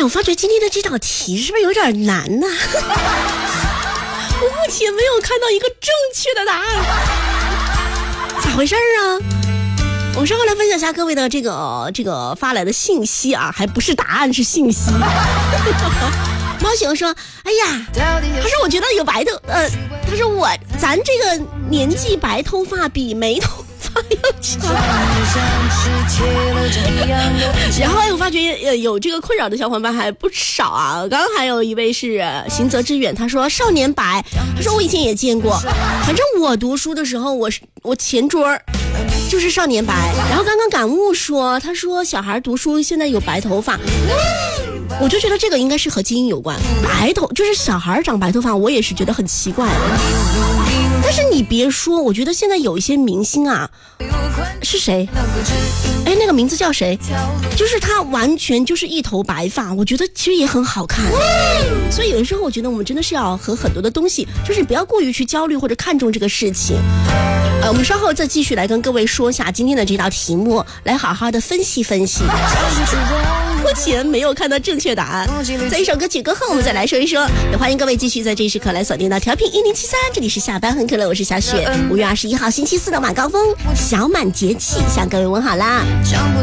我发觉今天的这道题是不是有点难呢？我目前没有看到一个正确的答案，咋回事啊？我们稍后来分享一下各位的这个发来的信息啊，还不是答案，是信息。猫熊说：“哎呀，他说我觉得有白头，他说咱这个年纪白头发比没头发要强。”然后我发觉有这个困扰的小伙伴还不少啊。刚刚还有一位是行则之远，他说少年白，他说我以前也见过，反正我读书的时候，我前桌就是少年白。然后刚刚感悟说，他说小孩读书现在有白头发。我就觉得这个应该是和基因有关，就是小孩长白头发，我也是觉得很奇怪的。但是你别说，我觉得现在有一些明星啊，是谁？哎，那个名字叫谁？就是他完全就是一头白发，我觉得其实也很好看。所以有的时候我觉得我们真的是要和很多的东西，就是不要过于去焦虑或者看重这个事情。我们稍后再继续来跟各位说一下今天的这道题目，来好好的分析分析。目前没有看到正确答案，在一首歌曲过后我们再来说一说。也欢迎各位继续在这一时刻来锁定到调频1073，这里是下班很可乐，我是小雪。5月21号星期四的晚高峰，小满节气向各位问好啦。